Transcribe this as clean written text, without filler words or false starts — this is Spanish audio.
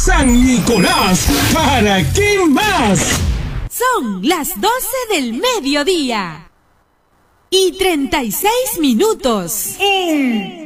San Nicolás, ¿para qué más? Son las 12 del mediodía y 36 minutos.